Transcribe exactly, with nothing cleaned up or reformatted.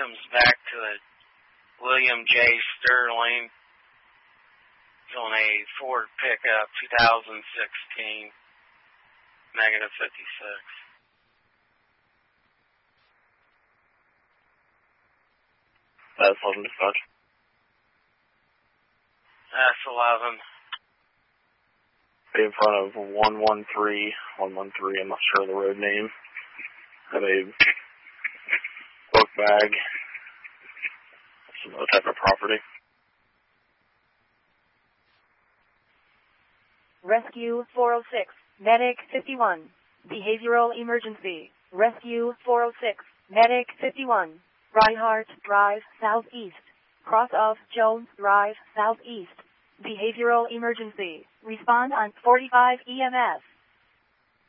comes back to a William J. Sterling. It's on a Ford pickup, two thousand sixteen, negative fifty-six. That's eleven dispatch. That's eleven. In front of one one three, one one three, I'm not sure of the road name. Have a book bag, some other type of property. Rescue four oh six, Medic fifty-one, Behavioral Emergency. Rescue four oh six, Medic fifty-one, Reinhardt Drive Southeast, cross of Jones Drive Southeast. Behavioral Emergency. Respond on forty-five E M S.